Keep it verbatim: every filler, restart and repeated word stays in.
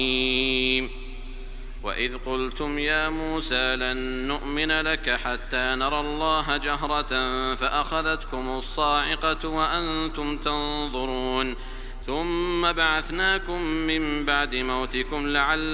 وإذ قلتم يا موسى لن نؤمن لك حتى نرى الله جهرة فأخذتكم الصاعقة وأنتم تنظرون ثم بعثناكم من بعد موتكم لعلكم